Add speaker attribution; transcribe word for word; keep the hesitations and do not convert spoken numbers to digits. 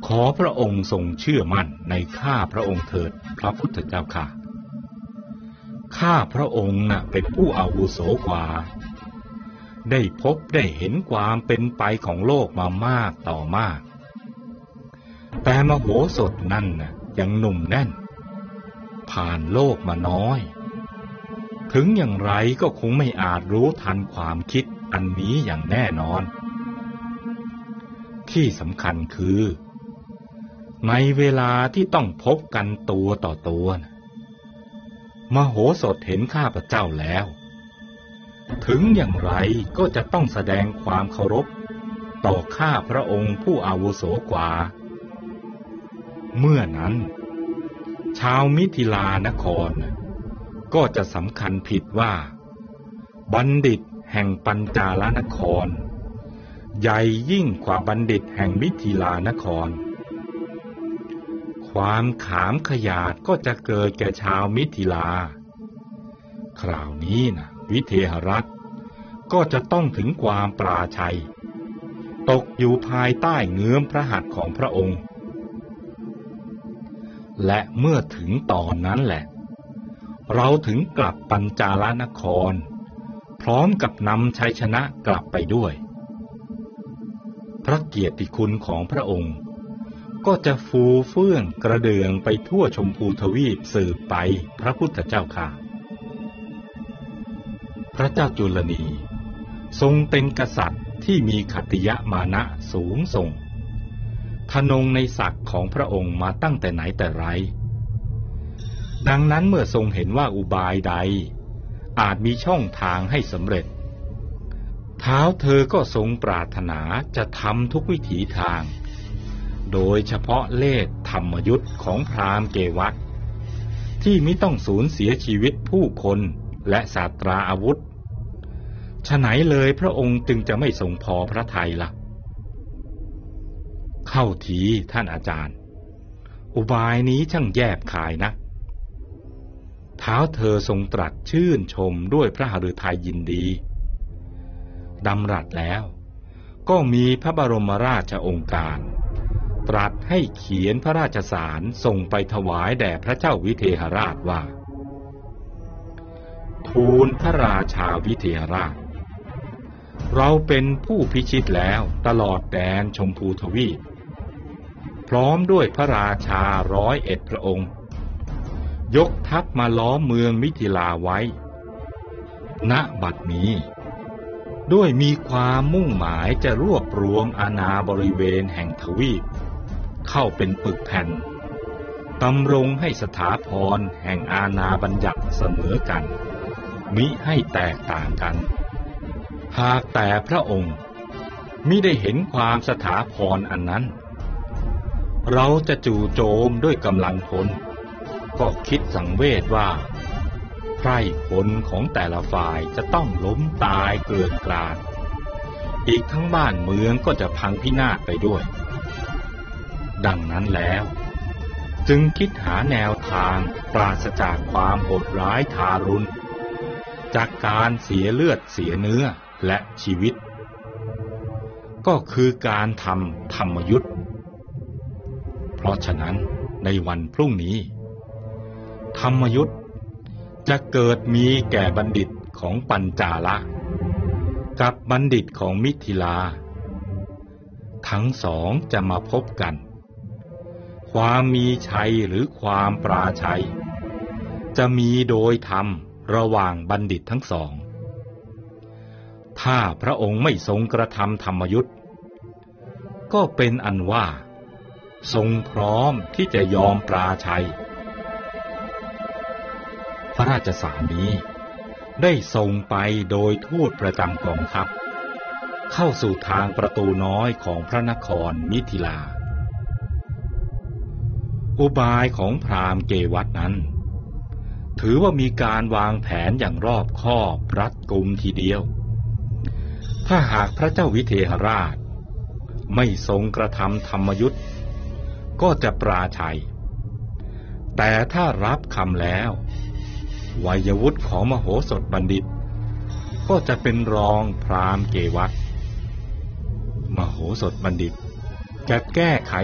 Speaker 1: ขอพระองค์ทรงเชื่อมั่นในข้าพระองค์เถิดพระพุทธเจ้าค่ะ ข้าพระองค์น่ะเป็นผู้อาวุโสกว่าได้พบได้เห็นความเป็นไปของโลกมามากต่อมากแต่มโหสถนั่นน่ะยังหนุ่มแน่นผ่านโลกมาน้อยถึงอย่างไรก็คงไม่อาจรู้ทันความคิดอันนี้อย่างแน่นอนที่สำคัญคือในเวลาที่ต้องพบกันตัวต่อตัวนะมโหสถเห็นข้าพเจ้าแล้วถึงอย่างไรก็จะต้องแสดงความเคารพต่อข้าพระองค์ผู้อาวุโสกว่าเมื่อนั้นชาวมิถิลานครก็จะสำคัญผิดว่าบัณฑิตแห่งปัญจาลนครใหญ่ยิ่งกว่าบัณฑิตแห่งมิถิลานครความขามขยาดก็จะเกิดแก่ชาวมิถิลาคราวนี้นะวิเทหรัฐก็จะต้องถึงความปราชัยตกอยู่ภายใต้เงื้อมพระหัตถ์ของพระองค์และเมื่อถึงตอนนั้นแหละเราถึงกลับปัญจาลนครพร้อมกับนำชัยชนะกลับไปด้วยพระเกียรติคุณของพระองค์ก็จะฟูเฟื่องกระเดื่องไปทั่วชมพูทวีปสืบไปพระพุทธเจ้าค่ะพระเจ้าจุลนีทรงเป็นกษัตริย์ที่มีขัตติยมานะสูงส่งทะนงในศักดิ์ของพระองค์มาตั้งแต่ไหนแต่ไรดังนั้นเมื่อทรงเห็นว่าอุบายใดอาจมีช่องทางให้สำเร็จเท้าเธอก็ทรงปรารถนาจะทำทุกวิถีทางโดยเฉพาะเล่ห์ธรรมยุทธ์ของพราหมณ์เกวัฏที่มิต้องสูญเสียชีวิตผู้คนและศาสตราอาวุธฉะไหนเลยพระองค์จึงจะไม่ทรงพอพระทัยล่ะเข้าทีท่านอาจารย์อุบายนี้ช่างแยบคายนะเท้าเธอทรงตรัสชื่นชมด้วยพระหฤทัยยินดีดำรัสแล้วก็มีพระบรมราชโองการตรัสให้เขียนพระราชสารส่งไปถวายแด่พระเจ้าวิเทหราชว่าทูลพระราชาวิเทหราชเราเป็นผู้พิชิตแล้วตลอดแดนชมพูทวีปพร้อมด้วยพระราชาร้อยเอ็ดพระองค์ยกทัพมาล้อมเมืองมิถิลาไว้ณบัดนี้ด้วยมีความมุ่งหมายจะรวบรวมอาณาบริเวณแห่งทวีปเข้าเป็นปึกแผ่นตำรงให้สถาพรแห่งอาณาบัญญัติเสมอกันมิให้แตกต่างกันหากแต่พระองค์มิได้เห็นความสถาพรอันนั้นเราจะจู่โจมด้วยกำลังพลก็คิดสังเวชว่าไพร่พลของแต่ละฝ่ายจะต้องล้มตายเกลื่อนกลาดอีกทั้งบ้านเมืองก็จะพังพินาศไปด้วยดังนั้นแล้วจึงคิดหาแนวทางปราศจากความโหดร้ายทารุณจากการเสียเลือดเสียเนื้อและชีวิตก็คือการทำธรรมยุทธ์เพราะฉะนั้นในวันพรุ่งนี้ธรรมยุทธ์จะเกิดมีแก่บัณฑิตของปัญจาละกับบัณฑิตของมิถิลาทั้งสองจะมาพบกันความมีชัยหรือความปราชัยจะมีโดยธรรมระหว่างบัณฑิตทั้งสองถ้าพระองค์ไม่ทรงกระทำธรรมยุทธ์ก็เป็นอันว่าทรงพร้อมที่จะยอมปราชัยพระราชสารนี้ได้ส่งไปโดยทูตประจำกองทัพเข้าสู่ทางประตูน้อยของพระนครมิถิลาอุบายของพราหมณ์เกวัฏนั้นถือว่ามีการวางแผนอย่างรอบคอบรัดกุมทีเดียวถ้าหากพระเจ้าวิเทหราชไม่ทรงกระทำธรรมยุทธ์ก็จะปราชัยแต่ถ้ารับคำแล้ววัยวุฒิของมโหสถบัณฑิตก็จะเป็นรองพราหมณ์เกวัฏมโหสถบัณฑิตจะแก้ไข